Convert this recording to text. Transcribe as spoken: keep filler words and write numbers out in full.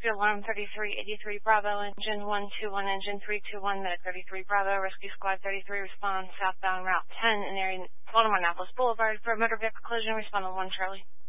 rescue alarm thirty-three eighty-three Bravo, engine one two one, engine three two one, medic thirty-three Bravo, rescue squad thirty-three, respond southbound route ten in area Baltimore Annapolis Boulevard for a motor vehicle collision, respond on one Charlie.